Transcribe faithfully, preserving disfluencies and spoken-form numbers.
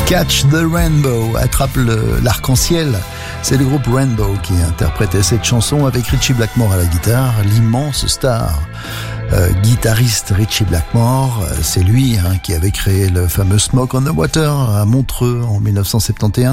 Catch the Rainbow, attrape le, l'arc-en-ciel. C'est le groupe Rainbow qui interprétait cette chanson avec Ritchie Blackmore à la guitare, l'immense star. Euh, guitariste Ritchie Blackmore, c'est lui hein, qui avait créé le fameux Smoke on the Water à Montreux en dix-neuf cent soixante et onze.